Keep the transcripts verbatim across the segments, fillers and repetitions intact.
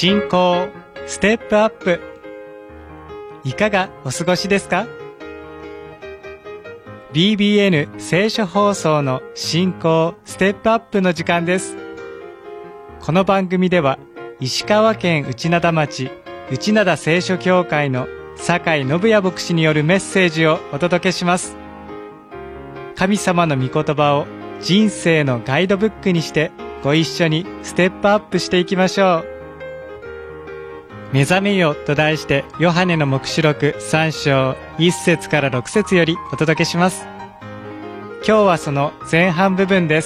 信仰ステップアップ、いかがお過ごしですか？ ビービーエヌ 聖書放送の信仰ステップアップの時間です。この番組では石川県内灘町内灘聖書教会の酒井信也牧師によるメッセージをお届けします。神様の御言葉を人生のガイドブックにしてご一緒にステップアップしていきましょう。目覚めよと題してヨハネの黙示録さん章いっ節からろく節よりお届けします。今日はその前半部分です。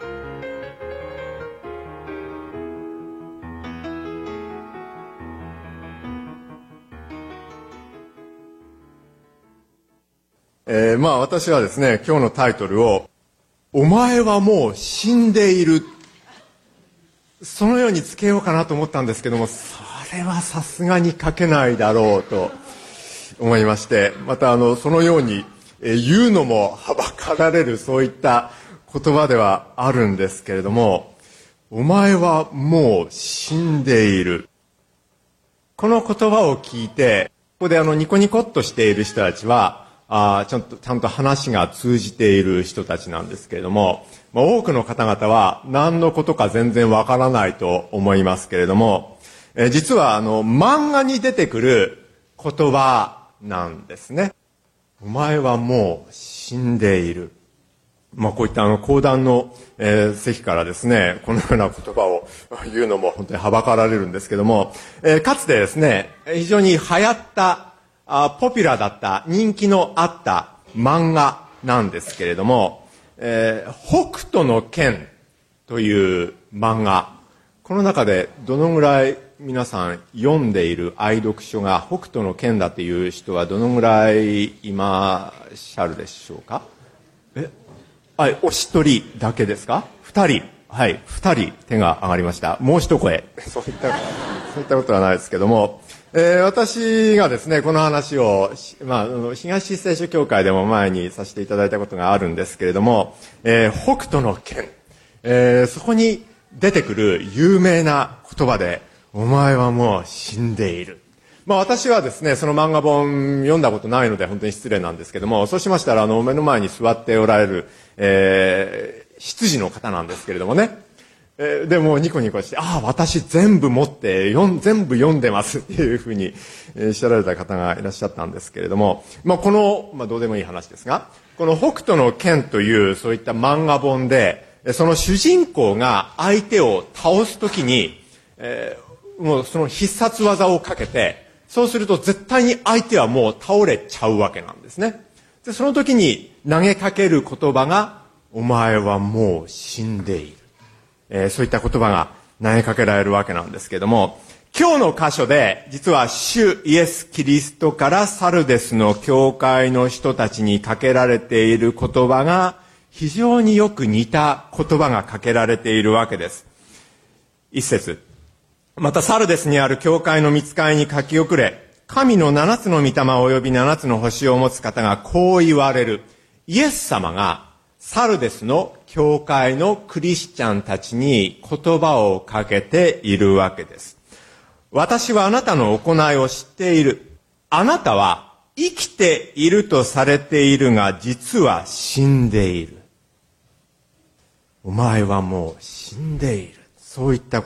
えー、まあ私はですね、今日のタイトルをお前はもう死んでいる、そのようにつけようかなと思ったんですけども、それはさすがに書けないだろうと思いまして、またあのそのように言うのもはばかられる、そういった言葉ではあるんですけれども、お前はもう死んでいる、この言葉を聞いて、ここであのニコニコっとしている人たちはあちゃんとちゃんと話が通じている人たちなんですけれども、まあ、多くの方々は何のことか全然わからないと思いますけれども、え実はあの漫画に出てくる言葉なんですね。お前はもう死んでいる。まあ、こういったあの講談の、えー、席からですね、このような言葉を言うのも本当にはばかられるんですけども、えー、かつてですね、非常に流行ったあポピュラーだった人気のあった漫画なんですけれども、えー、北斗の拳という漫画、この中でどのぐらい皆さん読んでいる愛読書が北斗の拳だという人はどのぐらいいましゃるでしょうか？え、はい、お一人だけですか？二人、はい、二人手が上がりました。もう一声そういったそういったことはないですけども、えー、私がですねこの話を、まあ、東聖書協会でも前にさせていただいたことがあるんですけれども、えー、北斗の拳、えー、そこに出てくる有名な言葉で、お前はもう死んでいる。まあ私はですねその漫画本読んだことないので本当に失礼なんですけども、そうしましたらあの目の前に座っておられる、えー、執事の方なんですけれどもね、えー、でもニコニコして、ああ私全部持ってよん全部読んでますっていうふうにおっしゃられた方がいらっしゃったんですけれども、まあこの、まあ、どうでもいい話ですが、この北斗の拳というそういった漫画本で、その主人公が相手を倒すときに、えーもうその必殺技をかけて、そうすると絶対に相手はもう倒れちゃうわけなんですね。で、その時に投げかける言葉が、お前はもう死んでいる。えー、そういった言葉が投げかけられるわけなんですけれども、今日の箇所で、実は主イエス・キリストからサルデスの教会の人たちにかけられている言葉が、非常によく似た言葉がかけられているわけです。一節。またサルデスにある教会の御使いに書き送れ、神の七つの御霊及び七つの星を持つ方がこう言われる。イエス様がサルデスの教会のクリスチャンたちに言葉をかけているわけです。私はあなたの行いを知っている。あなたは生きているとされているが、実は死んでいる。お前はもう死んでいる。そういった